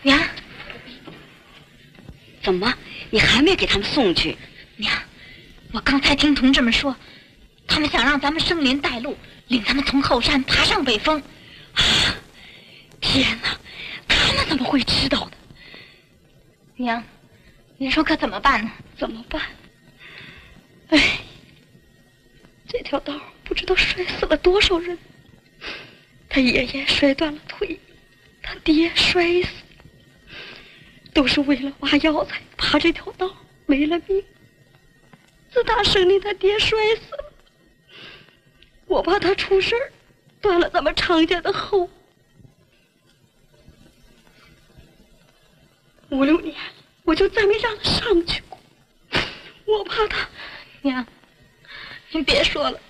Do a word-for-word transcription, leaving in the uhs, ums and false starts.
娘， 怎么你还没给他们送去？ 娘，我刚才听同志们说，他们想让咱们生林带路，领咱们从后山爬上北峰。 啊！天哪，他们怎么会知道的？ 娘，您说可怎么办呢？ 怎么办？哎，这条道不知道摔死了多少人。他爷爷摔断了腿，他爹摔死，都是为了挖药材爬这条道没了命。自打生林他爹摔死了，我怕他出事儿，断了咱们常家的后。五六年我就再没让他上去过，我怕他。 娘，您别说了，